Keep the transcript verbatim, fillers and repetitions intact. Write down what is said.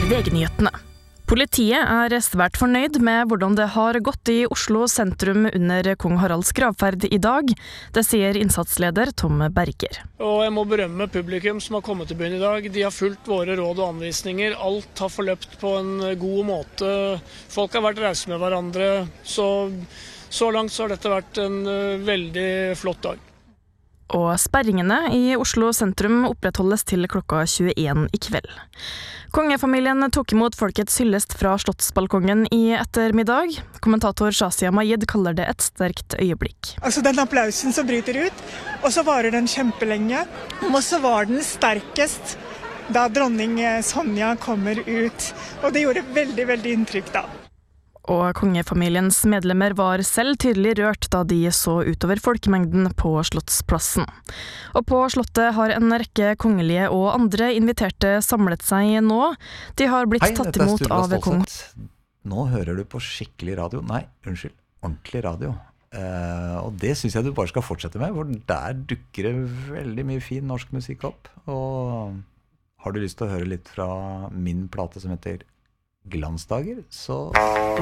V G-nyhetene. Politiet er svært fornøyd med hvordan det har gått i Oslo sentrum under kong Haralds gravferd i dag. Det sier innsatsleder Tom Berger. Og jeg må berømme publikum som har kommet til byen i dag. De har fulgt våre råd og anvisninger. Alt har forløpt på en god måte. Folk har vært rause med hverandre. Så, så langt så har dette vært en veldig flott dag. Og sperringene i Oslo sentrum opprettholdes til klokka tjueen i kveld. Kongefamilien tok imot folkets hyllest fra slottsbalkongen i ettermiddag. Kommentator Shazia Majid kaller det et sterkt øyeblikk. Altså den applausen som bryter ut, og så varer den kjempelenge. Og så var den sterkest da dronning Sonja kommer ut. Og det gjorde veldig, veldig inntrykk da. Og kongefamiliens medlemmer var selv tydelig rørt da de så utover folkemengden på Slottsplassen. Og på Slottet har en rekke kongelige og andre inviterte samlet seg nå. De har blitt Hei, tatt dette er imot Sturla av kong. Stålsett. Nå hører du på skikkelig radio. Nei, unnskyld, ordentlig radio. Eh, og det synes jeg du bare skal fortsette med, for der dukker det veldig mye fin norsk musikk opp. Og har du lyst til å høre litt fra min plate som heter Glansdager, så